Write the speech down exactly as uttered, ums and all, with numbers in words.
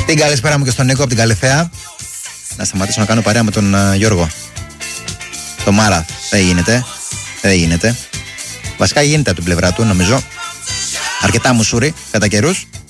Την καλησπέρα μου και στον Νίκο από την Καλυθέα. Να σταματήσω να κάνω παρέα με τον uh, Γιώργο. Το Μάρα. Δεν γίνεται. Δεν γίνεται. Βασικά γίνεται από την πλευρά του, νομίζω. Αρκετά μουσούρι κατά καιρούς.